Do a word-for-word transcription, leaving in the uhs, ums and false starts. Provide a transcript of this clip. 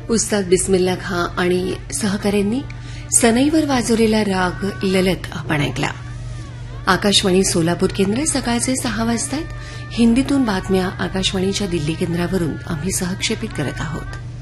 उस्ताद बिस्मिल्ला खां आणि सहकाऱ्यांनी सनईवर वाजवलेला राग ललत आपण ऐकला. आकाशवाणी सोलापूर केंद्र सकाळचे सहा वाजतायत. हिंदीतून बातम्या आकाशवाणीच्या दिल्ली केंद्रावरून आम्ही सहक्षेपित करत आहोत.